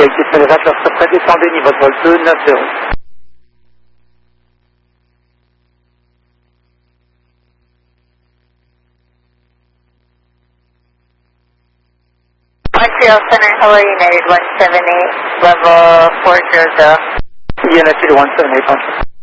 Collectif Télégraphe, après descendez niveau vol 290. Montreal Center, hello United 178, level 400. United 178,